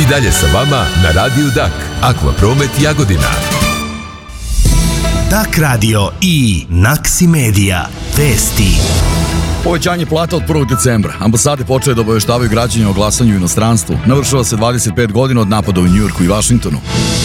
dalje sa vama na Radiju Dak, Akvapromet Jagodina. Dak radio i Naksi Media. Vesti. Povećanje plata od 1. decembra. Ambasade počele da obaveštavaju građane o glasanju u inostranstvu. Navršava se 25 godina od napada u Njujorku i Vašingtonu.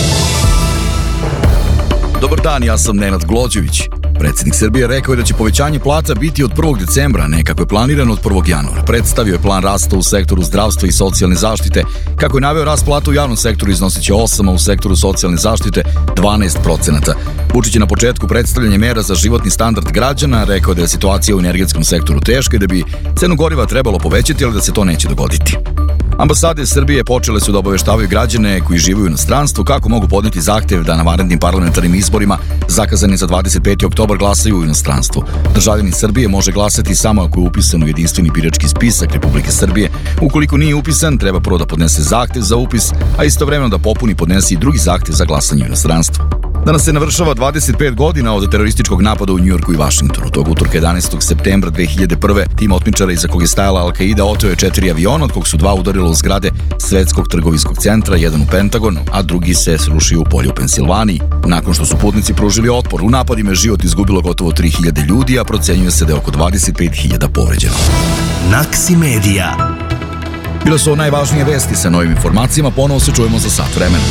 Dobar dan, ja sam Nenad Glođević. Predsjednik Srbije rekao je da će povećanje plata biti od 1. decembra, ne kako je planirano od 1. januara. Predstavio je plan rasta u sektoru zdravstva i socijalne zaštite. Kako je naveo, rast plata u javnom sektoru iznosit će 8%, a u sektoru socijalne zaštite 12%. Vučić je na početku predstavljanja mera za životni standard građana rekao da je situacija u energetskom sektoru teška i da bi cenu goriva trebalo povećati, ali da se to neće dogoditi. Ambasade Srbije počele su da obaveštavaju građane koji žive u inostranstvu kako mogu podneti zahtev da na vanrednim parlamentarnim izborima zakazani za 25. oktobar glasaju u inostranstvu. Državljanin Srbije može glasati samo ako je upisan u jedinstveni birački spisak Republike Srbije. Ukoliko nije upisan, treba prvo da podnese zahtev za upis, a istovremeno da popuni i podnese i drugi zahtev za glasanje u inostranstvu. Danas se navršava 25 godina od terorističkog napada u Njujorku i Vašingtonu. Tog utorka 11. septembra 2001. tim otmičara iza kog je stajala Al-Qaida oteo je 4 aviona, od kog su 2 udarila u zgrade Svetskog trgovinskog centra, jedan u Pentagonu, a drugi se srušio u polju u Pensilvaniji. Nakon što su putnici pružili otpor, u napadima je život izgubilo gotovo 3.000 ljudi, a procenjuje se da je oko 25.000 povređeno. Naksi Media. Bile su najvažnije vesti. Sa novim informacijama ponovo se čujemo za sat vremena.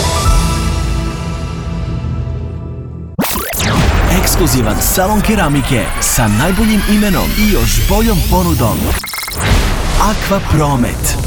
Ekskluzivan salon keramike sa najboljim imenom i još boljom ponudom. Akvapromet.